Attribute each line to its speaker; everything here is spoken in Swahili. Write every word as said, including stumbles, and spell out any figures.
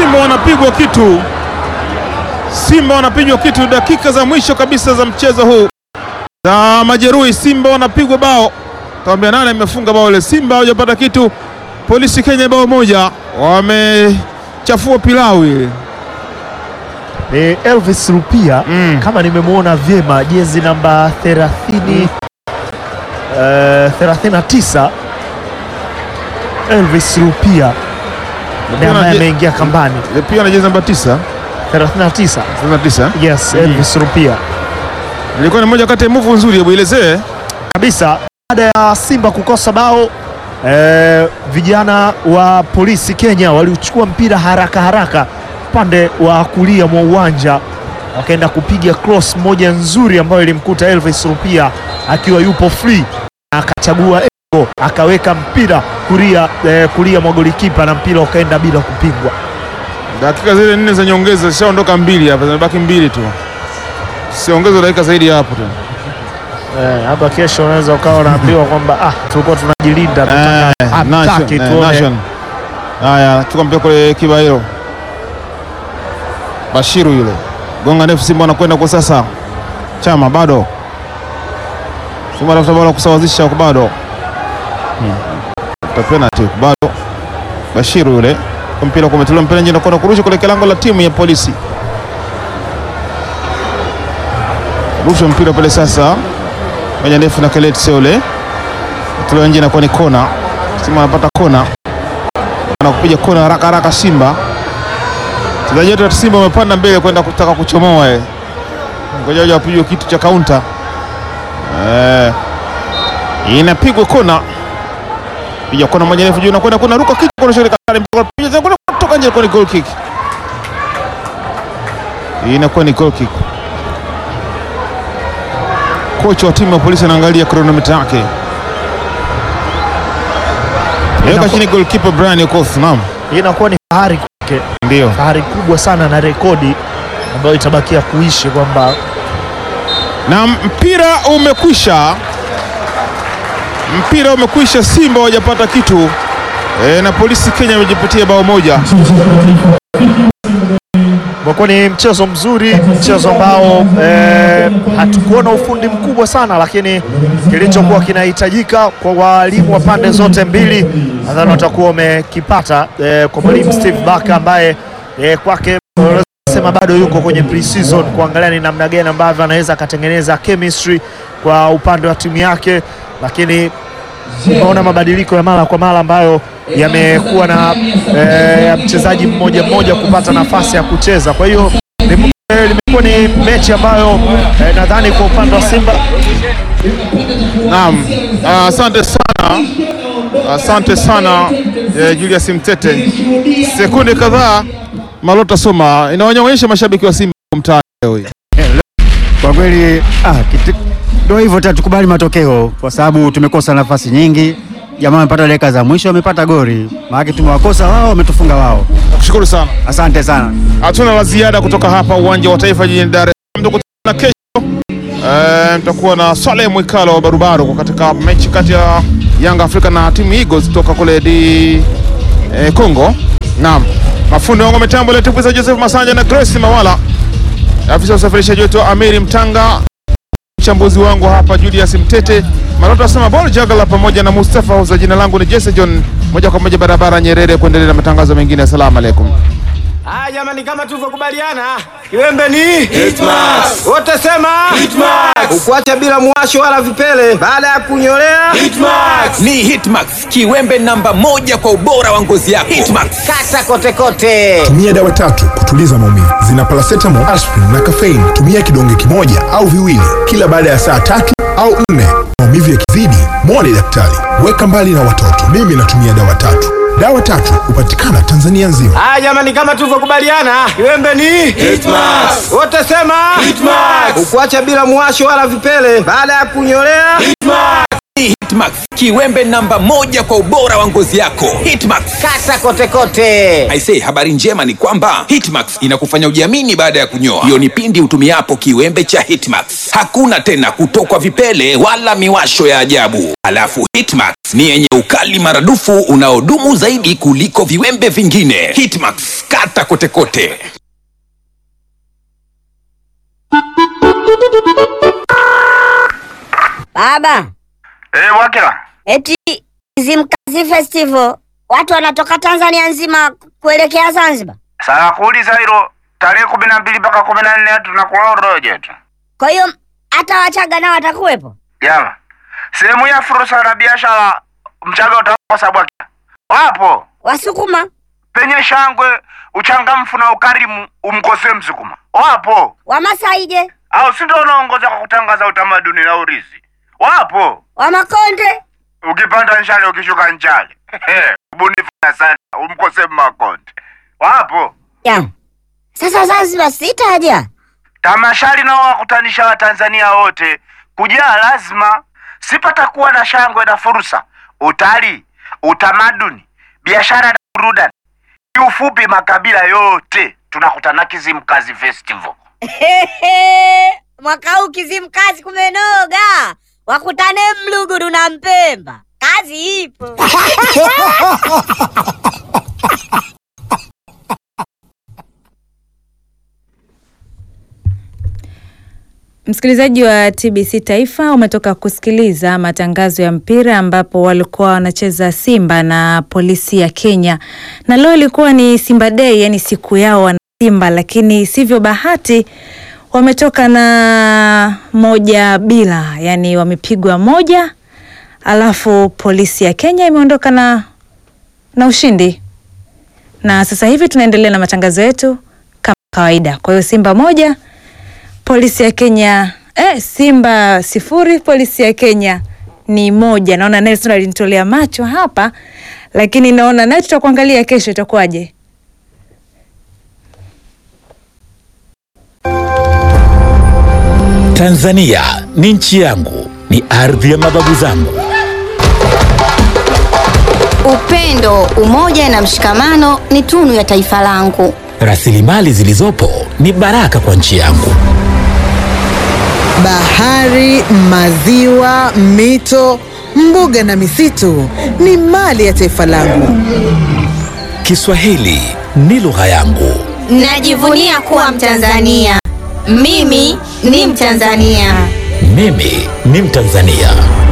Speaker 1: Simba wanapigwa kitu, Simba wanapigwa kitu dakika za mwisho kabisa za mchezo huu za majeruhi. Simba wanapigwa bao, tuambia nani amefunga bao ile. Simba hawajapata kitu, Polisi Kenya bao moja, wamechafua pilau ile.
Speaker 2: E, Elvis Rupia
Speaker 1: Mm.
Speaker 2: kama nimemwona vyema, jezi namba thelathini eh, thelathini na tisa, Elvis Rupia ndiye ambaye
Speaker 1: je-
Speaker 2: ameingia kambani.
Speaker 1: Ile pia anacheza namba tisa,
Speaker 2: thelathini na tisa,
Speaker 1: thelathini na tisa.
Speaker 2: yes, Elvis Rupia
Speaker 1: Ilikuwa ni moja kati ya move nzuri, hebu elezee.
Speaker 2: kabisa. Baada ya Simba kukosa bao, eh, vijana wa Polisi Kenya waliuchukua mpira haraka haraka upande wa kulia mwa uwanja, wakaenda kupiga cross moja nzuri ambayo ilimkuta Elvis Rupia akiwa yupo free, na akachagua engo, akaweka mpira kulia, eh, kulia mwa golikipa na mpira ukaenda bila kupigwa.
Speaker 1: Dakika zile nne za nyongeza zishaondoka mbili, hapa zimebaki mbili tu, siongezwe dakika zaidi ya hapo tena.
Speaker 2: Eh, hapa kesho unaweza ukawa unaambiwa kwamba ah, tulikuwa tunajilinda
Speaker 1: Eh,
Speaker 2: tutaka
Speaker 1: Nation,
Speaker 2: ataki
Speaker 1: eh,
Speaker 2: tuone.
Speaker 1: Nation. Haya, chukua mpira kule Kibairo. Bashiru yule. Gonga ndefu, Simba anakwenda kwa sasa. Chama bado. Simba anafuta bado kusawazisha kwa bado. Hmm. Ta penalty bado. Bashiru yule. Kwa mpira kwa umetolewa, mpira nje na kwenda kurusha kule lango la timu ya Polisi. Rusha mpira pale sasa. Moja ndefu na Keleti Seule. Tolewa nje na kwa ni kona. Simba anapata kona. Anakupiga kona haraka haraka Simba. Wachezaji wetu wa Simba wamepanda mbele kwenda kutaka kuchomoa eh. Ngoja waje wapigwe kitu cha kaunta. Eh. Inapigwa kona. Piga kona moja ndefu juu na kwenda kuna ruka kick kwa shirika kale mpaka piga kwenda kutoka nje kwa ni goal kick. Inakuwa ni goal kick. Kocha wa timu ya Polisi anaangalia kronometa yake. Yeka chini goalkeeper Brian Okoth. Naam.
Speaker 2: Hii inakuwa ni fahari kwake,
Speaker 1: Ndio.
Speaker 2: fahari kubwa sana na rekodi ambayo itabakia kuishi kwamba
Speaker 1: Na mpira umekwisha, mpira umekwisha. Simba hawajapata kitu e, na Polisi Kenya wamejipatia bao moja.
Speaker 2: Kwa ni mchezo mzuri, mchezo ambao eh, hatukuona ufundi mkubwa sana, lakini kilichokuwa kinahitajika kwa walimu wa pande zote mbili nadhani watakuwa wamekipata eh, kwa mwalimu Steve Barker ambaye eh, kwake sema bado yuko kwenye pre-season kuangalia ni namna gani ambavyo anaweza akatengeneza chemistry kwa upande wa timu yake, lakini unaona mabadiliko ya mara kwa mara ambayo yamekuwa na eh, mchezaji mmoja mmoja kupata nafasi ya kucheza. Kwa hiyo limekuwa ni mechi ambayo eh, nadhani kwa upande wa Simba.
Speaker 1: Naam, asante uh, sana, asante sana eh, Julius Mtete. Sekunde kadhaa Malota Soma inaonyesha mashabiki wa Simba mtaani leo hii.
Speaker 3: Kwa kweli ah, ndio hivyo, tukubali matokeo kwa sababu tumekosa nafasi nyingi. Jamaa wamepata dakika za mwisho, wamepata goli, maana tumewakosa wao, wametufungwa wao.
Speaker 1: Nakushukuru sana,
Speaker 3: asante sana.
Speaker 1: Hatuna la ziada kutoka hapa uwanja wa Taifa jijini Dar es Salaam. Tukutana kesho, eh, mtakuwa na Saleh Mwikalo wa Barubaru katika mechi kati ya Yanga Afrika na timu Eagles kutoka kule di eh, Kongo. Naam, mafundi wangu mitambo leo tupo Joseph Masanja na Grace Mawala. Afisa usafirishaji wetu Amiri Mtanga, mchambuzi wangu hapa Julius Mtete, Malota Sema Ball Jagala pamoja na Mustafa Huza. Jina langu ni Jesse John, moja kwa moja barabara Nyerere kuendelea na matangazo mengine. Asalamu alaykum.
Speaker 4: Ah, jamani, kama tulivyokubaliana, kiwembe ni Hitmax. Wote sema Hitmax. Ukuacha bila mwasho wala vipele baada ya kunyolea Hitmax.
Speaker 5: Ni Hitmax, kiwembe namba moja kwa ubora wa ngozi yako. Hitmax.
Speaker 4: Kata kote kote.
Speaker 6: Tumia dawa tatu kutuliza maumivu. Zina paracetamol, aspirin na caffeine. Tumia kidonge kimoja au viwili kila baada ya saa tatu au nne. Maumivu yakizidi, muone daktari. Weka mbali na watoto. Mimi natumia dawa tatu. Dawa tatu hupatikana Tanzania nzima.
Speaker 4: Ah, jamani, kama tulivyokubaliana, kiwembe ni Hitmax. Wote sema Hitmax. Ukuacha bila mwasho wala vipele baada ya kunyolea Hitmax.
Speaker 5: Hitmax, kiwembe namba moja kwa ubora wa ngozi yako. Hitmax.
Speaker 4: Kata kote kote.
Speaker 5: I say, habari njema ni kwamba Hitmax inakufanya ujiamini baada ya kunyoa. Hiyo ni pindi utumiapo kiwembe cha Hitmax. Hakuna tena kutokwa vipele wala miwasho ya ajabu. Alafu Hitmax ni yenye ukali maradufu unaodumu zaidi kuliko viwembe vingine. Hitmax, kata kote kote.
Speaker 7: Baba.
Speaker 8: Eh, Wakila.
Speaker 7: Eti Zimkazi Festival watu wanatoka Tanzania nzima kuelekea Zanzibar.
Speaker 8: Sasa kuuliza hilo tarehe kumi na mbili mpaka kumi na nne tunakula roje tu.
Speaker 7: Kwa hiyo hata Wachaga nao watakuwepo?
Speaker 8: Jama. Sehemu ya fursa na biashara Mchaga utakuwa sababu wapo.
Speaker 7: Wasukuma
Speaker 8: Penye shangwe, uchangamfu na ukarimu umkose Msukuma. Wapo.
Speaker 7: Wamasaije
Speaker 8: Au si ndio unaongoza kwa kutangaza utamaduni na urithi. Wapo.
Speaker 7: Wamakonde
Speaker 8: Ukipanda nchale ukishuka nchale. Ubunifu sana umkose Makonde. Wapo.
Speaker 7: ya. Sasa Zanzibar sitaja.
Speaker 8: Tamashari nao wakutanisha Watanzania wote. Kujaa lazima. Sipata kuwa na shangwe na fursa. Utalii, utamaduni, biashara na burudani. Kiufupi makabila yote tunakutana Kizimkazi Festival.
Speaker 7: Mwaka huu Kizimkazi kumenoga. Wakutane Mluguru na Mpemba. Kazi ipo.
Speaker 9: Msikilizaji wa T B C Taifa, umetoka kusikiliza matangazo ya mpira ambapo walikuwa wanacheza Simba na Polisi ya Kenya. Na leo ilikuwa ni Simba Day, yani siku yao wana Simba, lakini sivyo bahati wametoka na moja bila, yani wamepigwa moja, alafu Polisi ya Kenya imeondoka na na ushindi. Na sasa hivi tunaendelea na matangazo yetu kama kawaida. Kwa hiyo Simba moja, Polisi ya Kenya eh, Simba sifuri, Polisi ya Kenya ni moja. Naona Nelson alinitolea macho hapa, lakini naona naye tutakuangalia kesho itakuwaje.
Speaker 10: Tanzania ni nchi yangu, ni ardhi ya mababu zangu.
Speaker 11: Upendo, umoja na mshikamano ni tunu ya taifa langu.
Speaker 10: Rasilimali zilizopo ni baraka kwa nchi yangu.
Speaker 12: Bahari, maziwa, mito, mbuga na misitu ni mali ya taifa langu.
Speaker 10: Kiswahili ni lugha yangu.
Speaker 11: Najivunia kuwa Mtanzania. Mimi ni Mtanzania.
Speaker 10: Mimi ni Mtanzania.